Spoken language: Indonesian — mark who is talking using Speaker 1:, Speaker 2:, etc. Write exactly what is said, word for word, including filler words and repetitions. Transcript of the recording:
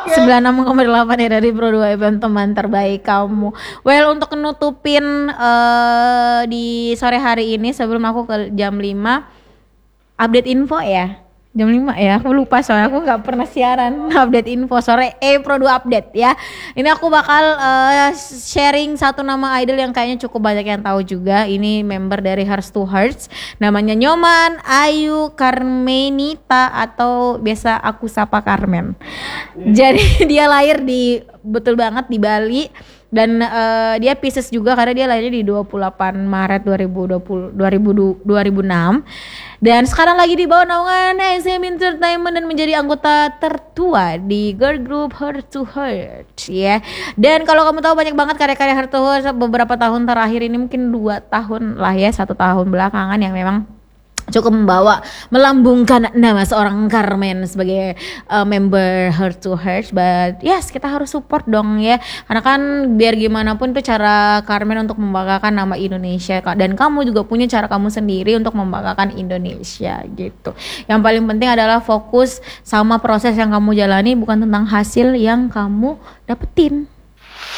Speaker 1: sembilan puluh enam koma delapan ya dari Pro dua F M, teman terbaik kamu. Well, untuk nutupin uh, di sore hari ini sebelum aku ke jam lima, update info ya. Jam lima ya, aku lupa soalnya aku gak pernah siaran. Update info sore, eh Pro dua update ya. Ini aku bakal uh, sharing satu nama idol yang kayaknya cukup banyak yang tahu juga. Ini member dari Hearts to Hearts, namanya Nyoman Ayu Carmenita atau biasa aku sapa Carmen. Jadi dia lahir di, betul banget, di Bali. Dan uh, dia Pisces juga karena dia lahirnya di dua puluh delapan Maret dua ribu dua puluh, dua ribu enam. Dan sekarang lagi di bawah naungan S M Entertainment dan menjadi anggota tertua di girl group Heart to Heart ya. Dan kalau kamu tahu banyak banget karya-karya Heart to Heart beberapa tahun terakhir ini, mungkin dua tahun lah ya, satu tahun belakangan yang memang cukup membawa, melambungkan nama seorang Carmen sebagai uh, member Heart to Heart. But yes, kita harus support dong ya, karena kan biar gimana pun itu cara Carmen untuk membanggakan nama Indonesia, dan kamu juga punya cara kamu sendiri untuk membanggakan Indonesia gitu. Yang paling penting adalah fokus sama proses yang kamu jalani, bukan tentang hasil yang kamu dapetin